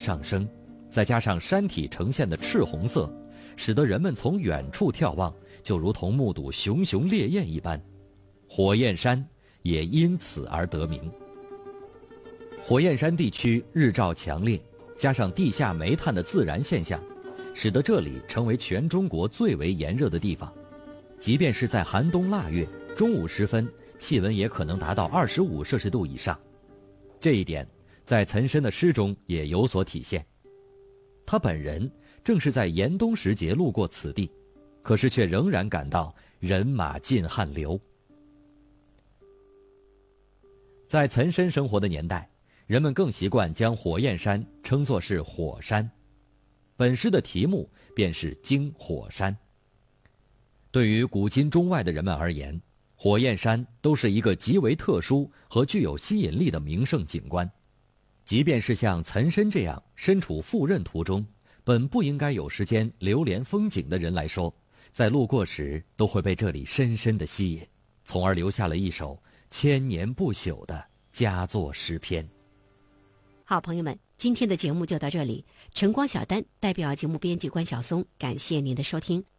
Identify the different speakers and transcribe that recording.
Speaker 1: 上升，再加上山体呈现的赤红色，使得人们从远处眺望就如同目睹熊熊烈焰一般，火焰山也因此而得名。火焰山地区日照强烈，加上地下煤炭的自然现象，使得这里成为全中国最为炎热的地方。即便是在寒冬腊月，中午时分，气温也可能达到25摄氏度以上。这一点在岑参的诗中也有所体现。他本人正是在严冬时节路过此地，可是却仍然感到人马尽汗流。在岑参生活的年代，人们更习惯将火焰山称作是火山，本诗的题目便是惊火山。对于古今中外的人们而言，火焰山都是一个极为特殊和具有吸引力的名胜景观。即便是像岑参这样身处赴任途中，本不应该有时间流连风景的人来说，在路过时都会被这里深深地吸引，从而留下了一首千年不朽的佳作诗篇。
Speaker 2: 好朋友们，今天的节目就到这里。晨光小丹代表节目编辑关晓松，感谢您的收听。